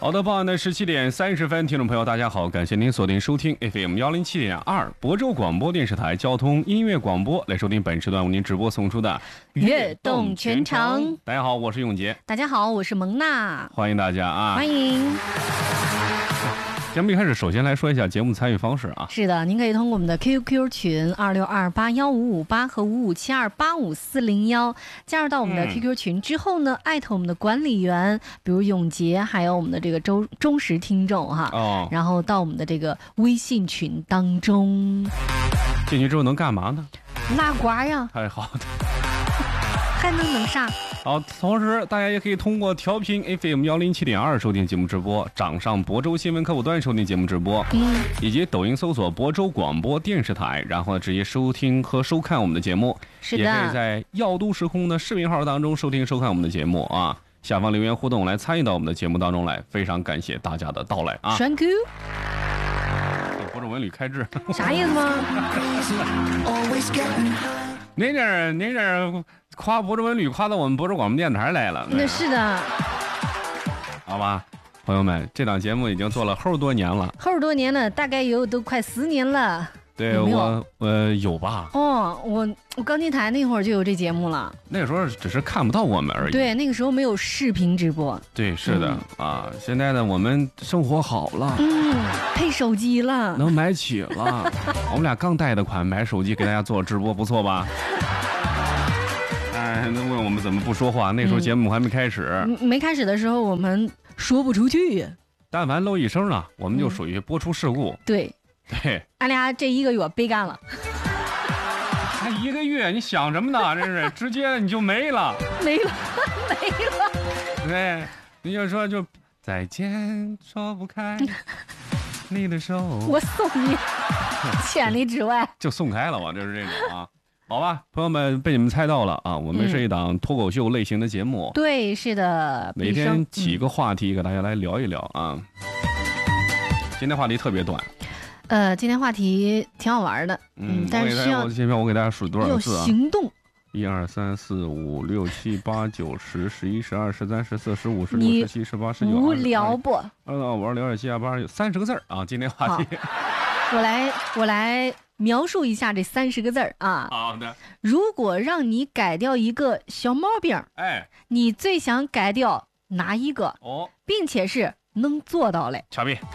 好的，傍晚的17:30，听众朋友大家好，感谢您锁定收听 FM 107.2亳州广播电视台交通音乐广播，来收听本时段为您直播送出的悦动全程。 大家好，我是永杰。 大家好，我是蒙娜。 欢迎大家啊！ 欢迎。 节目一开始，首先来说一下节目参与方式啊。 是的，您可以通过我们的 QQ 群26281558和55728541加入到我们的 QQ 群之后呢，艾特我们的管理员，比如永杰，还有我们的这个忠实听众哈。然后到我们的这个微信群当中。 进去之后能干嘛呢？ 拉呱呀！ 太好的。 还能啥？ 好，同时大家也可以通过调频 FM 107.2收听节目直播，掌上亳州新闻客户端收听节目直播，以及抖音搜索亳州广播电视台，然后直接收听和收看我们的节目。 是的， 也可以在耀都时空的视频号当中收听收看我们的节目啊。下方留言互动来参与到我们的节目当中来，非常感谢大家的到来啊。 Thank you。 亳州文旅开智， 啥意思吗？ 您这夸亳州文旅夸到我们亳州广播电台来了。 那是的。 好吧，朋友们，这档节目已经做了齁多年了。 齁多年了，大概有都快10年了。 对，有吧？ 哦，我刚进台那会儿就有这节目了。 那个时候只是看不到我们而已。 对，那个时候没有视频直播。 对，是的啊。现在呢，我们生活好了， 配手机了， 能买起了。我们俩刚贷的款买手机给大家做直播，不错吧？哎，那问我们怎么不说话？那时候节目还没开始。 没开始的时候我们说不出去呀。 但凡漏一声啊，我们就属于播出事故。 对。 对， 俺俩这1个月背干了。 才1个月，你想什么呢？真是直接你就没了， 没了。 对，你就说就再见，说不开你的手， 我送你千里之外， 就送开了，我就是这种啊。好吧，朋友们，被你们猜到了啊！我们是一档脱口秀类型的节目。 对，是的， 每天几个话题给大家来聊一聊啊。今天话题特别短。 今天话题挺好玩的，但是需要我给大家数多少个字啊？ 行动。 1、2、3、4、5、6、7、8、9、10、11、12、13、14、15、16、17、18、19。 无聊不 ？25、26、27、28、30个字啊！今天话题， 我来描述一下这30个字啊。 好的。 如果让你改掉一个小毛病，你最想改掉哪一个？并且是能做到嘞。 乔碧。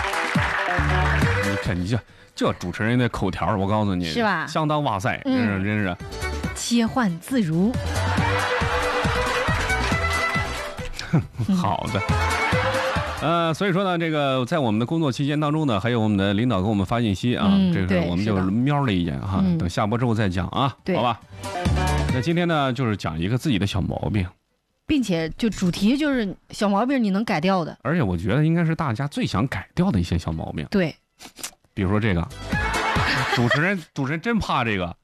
你这主持人的口条，我告诉你， 是吧？ 相当哇塞，真是切换自如。 好的。所以说呢，这个在我们的工作期间当中呢，还有我们的领导给我们发信息啊，这个我们就瞄了一眼哈，等下播之后再讲啊，好吧？那今天呢，就是讲一个自己的小毛病， 并且就主题就是小毛病你能改掉的， 而且我觉得应该是大家最想改掉的一些小毛病。 对。 比如说这个，主持人真怕这个，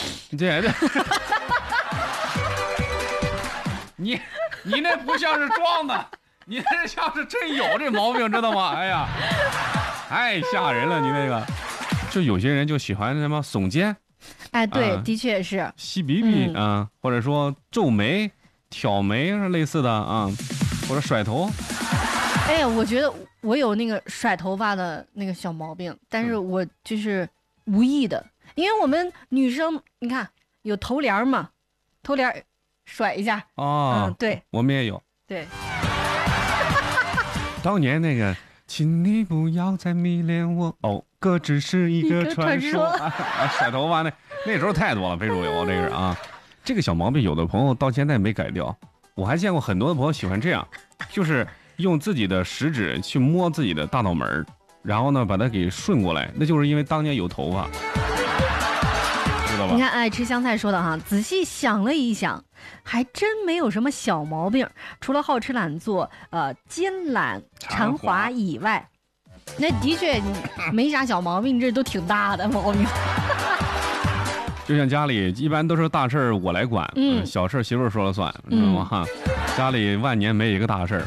你那不像是装的，你那像是真有这毛病，知道吗？哎呀，太吓人了，你那个，就有些人就喜欢什么耸肩， 对，的确是吸鼻鼻啊，或者说皱眉、挑眉类似的啊，或者甩头。 哎呀，我觉得我有那个甩头发的那个小毛病，但是我就是无意的，因为我们女生你看有头帘嘛，头帘甩一下对， 我们也有。 对， 当年那个，请你不要再迷恋我，哥只是一个传说。甩头发那时候太多了，非主流这个啊，这个小毛病有的朋友到现在没改掉，我还见过很多的朋友喜欢这样，就是用自己的食指去摸自己的大脑门，然后呢把它给顺过来，那就是因为当年有头发，知道吧？ 你看，爱吃香菜说的哈，仔细想了一想，还真没有什么小毛病，除了好吃懒做、奸懒馋滑以外，那的确没啥小毛病，这都挺大的毛病。 就像家里一般都是大事我来管，小事媳妇说了算，知道吗？家里万年没一个大事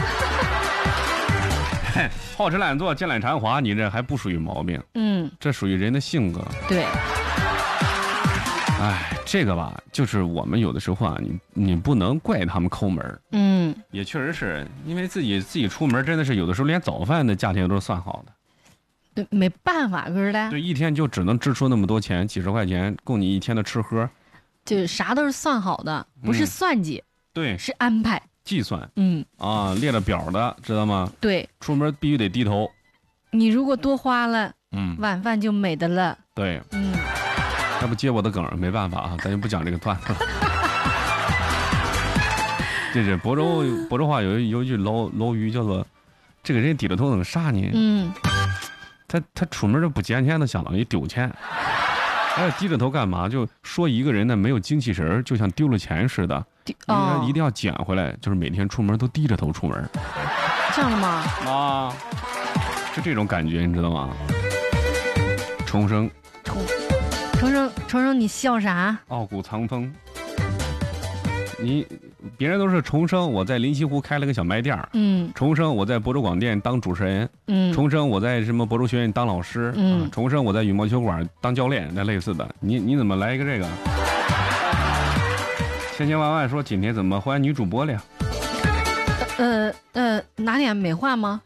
好吃懒做、奸懒馋滑，你这还不属于毛病，这属于人的性格。 对。 哎，这个吧，就是我们有的时候啊，你不能怪他们抠门。也确实是因为自己出门，真的是有的时候连早饭的价钱都是算好的。 对，没办法，可是的。 对，一天就只能支出那么多钱，几十块钱供你一天的吃喝。 就啥都是算好的，不是算计， 对， 是安排、 计算。列了表的，知道吗？ 对， 出门必须得低头。 你如果多花了，晚饭就没得了。 对，要不接我的梗，没办法啊，咱就不讲这个段子了。这是亳州话有一句老语叫做“这个人低着头能啥呢？”他出门都不捡钱，都相当于丢钱。低着头干嘛？就说一个人呢没有精气神，就像丢了钱似的。一定要捡回来，就是每天出门都低着头出门。 这样的吗？ 啊，就这种感觉，你知道吗？重生， 你笑啥？ 傲骨藏风。别人都是重生，我在临西湖开了个小卖店重生我在亳州广电当主持人，重生我在什么亳州学院当老师，重生我在羽毛球馆当教练，那类似的。你怎么来一个这个？千千万万说今天怎么换女主播了呀？ 哪点没换吗？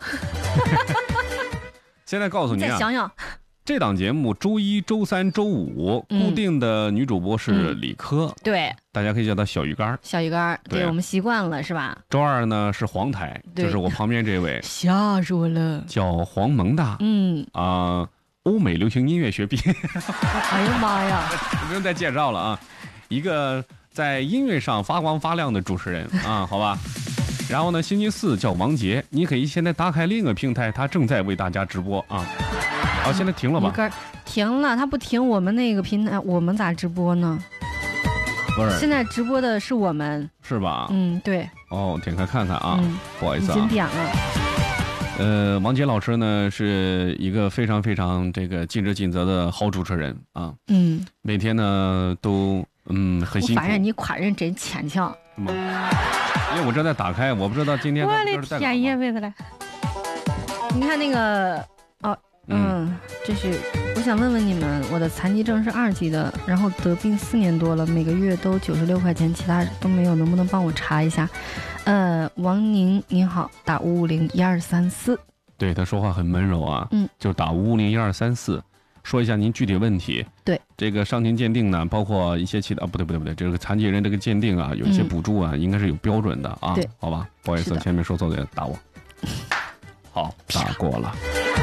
现在告诉你啊， 再想想。 这档节目周一、周三、周五固定的女主播是李科， 对， 大家可以叫她小鱼干。 小鱼干，对，我们习惯了是吧？ 周二呢是黄台，就是我旁边这位， 吓死我了， 叫黄萌哒，欧美流行音乐学毕业。 哎呀妈呀， 不用再介绍了啊，一个在音乐上发光发亮的主持人啊，好吧。然后呢，星期四叫王杰，你可以现在打开另一个平台，他正在为大家直播啊。现在停了吧？ 停了，他不停，我们那个平台，我们咋直播呢？ 不是， 现在直播的是我们， 是吧？ 对。 点开看看啊，不好意思啊， 已经点了。 王杰老师呢是一个非常非常这个尽职尽责的好主持人啊。每天呢都很辛苦。 我发现你夸人真牵强。 是吗？因为我正在打开，我不知道今天。 我的天爷，为了，你看那个。这是我想问问你们，我的残疾证是2级的，然后得病4年多了，每个月都96块钱，其他都没有，能不能帮我查一下？王宁您好，打5501234。 对，他说话很温柔啊，就打5501234，说一下您具体问题。 对， 这个伤情鉴定呢，包括一些其他，不对，这个残疾人这个鉴定啊，有一些补助啊，应该是有标准的啊。 对， 好吧，不好意思，前面说错的打我。好，打过了。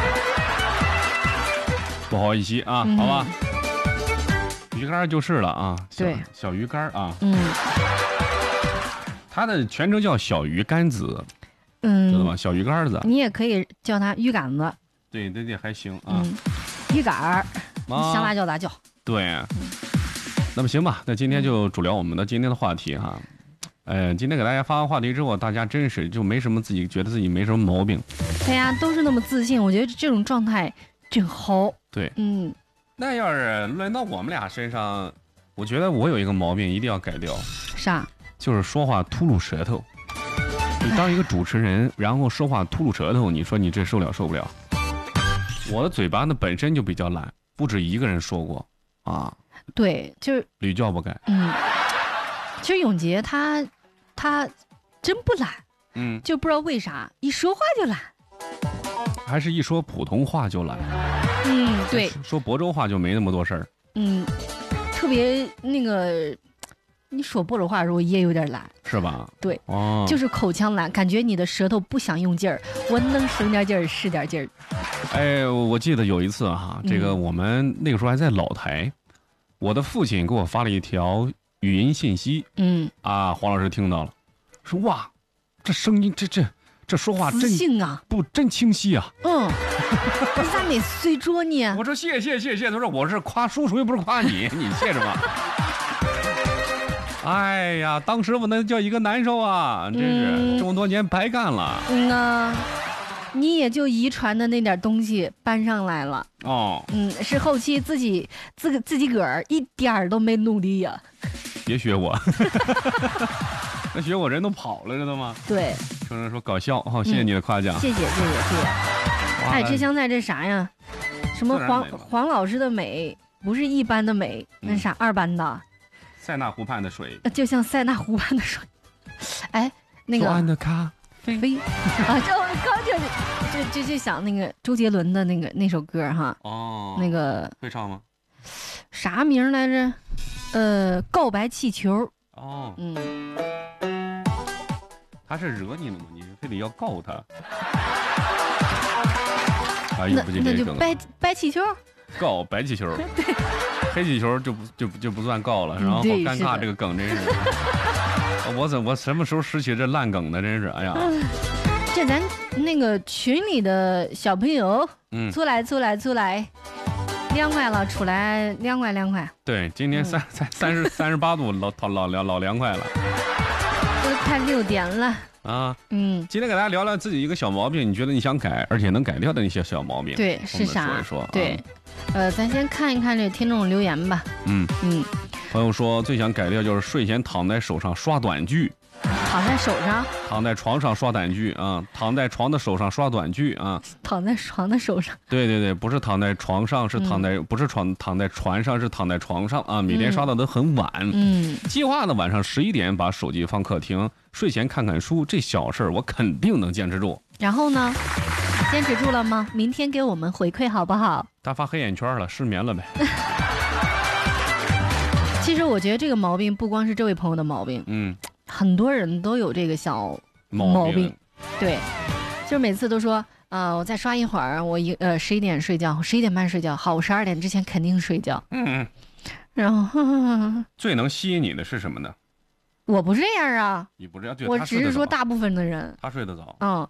不好意思啊，好吧，鱼竿就是了啊， 对， 小鱼竿啊，它的全称叫小鱼干子，知道吗？小鱼干子， 你也可以叫它鱼杆子， 对，还行啊， 鱼竿儿，想咋叫咋叫， 对，那么行吧，那今天就主聊我们的今天的话题哈，今天给大家发完话题之后，大家真是就没什么自己觉得自己没什么毛病， 对呀，都是那么自信，我觉得这种状态真好。 对，那要是轮到我们俩身上，我觉得我有一个毛病一定要改掉。 啥？ 就是说话秃噜舌头。你当一个主持人，然后说话秃噜舌头，你说你这受不了？我的嘴巴呢本身就比较懒，不止一个人说过啊。 对，就是屡教不改。 其实永杰他真不懒，就不知道为啥一说话就懒。 还是一说普通话就懒， 对， 说亳州话就没那么多事儿， 特别那个，你说亳州话的时候也有点懒， 是吧？ 对，就是口腔懒，感觉你的舌头不想用劲儿，我能省点劲儿是点劲儿。 我记得有一次哈，这个我们那个时候还在老台，我的父亲给我发了一条语音信息，黄老师听到了，说哇，这声音这说话真清晰啊！ 你咋没睡着呢？ 我说谢谢，他说我是夸叔叔又不是夸你，你谢着吧。哎呀，当时我那叫一个难受啊，真是这么多年白干了。 你也就遗传的那点东西搬上来了。是后期自己个儿一点儿都没努力呀。 别学我。那学我人都跑了，知道吗？ 对， 有人说搞笑，谢谢你的夸奖， 谢谢。爱吃香菜这啥呀？什么黄老师的美不是一般的美，那啥2班的？ 塞纳湖畔的水， 就像塞纳湖畔的水。哎，那个左岸的咖啡啊，这我刚就想那个周杰伦的那首歌哈。 哦， 那个会唱吗？ 啥名来着？告白气球。 哦， 嗯， 他是惹你了吗？你非得要告他？哎呦，不那就掰气球。 告白气球， 对， 黑气球就不算告了，然后好尴尬，这个梗真是。我什么时候拾起这烂梗呢？真是，哎呀！ 这咱那个群里的小朋友，出来，凉快了，出来凉快。 对，今天38度，老凉快了。 都快6点了啊。今天给大家聊聊自己一个小毛病，你觉得你想改，而且能改掉的那些小毛病。 对，是啥？ 说一说。 对，咱先看一看这听众留言吧。 朋友说最想改掉就是睡前躺在手上刷短剧。 躺在手上？ 躺在床上刷短剧啊！躺在床的手上刷短剧啊！ 躺在床的手上？ 对，不是躺在床上，是不是躺在船上，是躺在床上啊！每天刷到都很晚。计划呢晚上11点把手机放客厅，睡前看看书，这小事我肯定能坚持住。 然后呢？坚持住了吗？明天给我们回馈好不好？ 他发黑眼圈了，失眠了呗。 其实我觉得这个毛病不光是这位朋友的毛病，很多人都有这个小毛病。对，就是每次都说，我再刷一会儿，我11点睡觉，11点半睡觉，好，我12点之前肯定睡觉。然后最能吸引你的是什么呢？ 我不是这样啊， 你不是这样，对， 我只是说大部分的人， 他睡得早。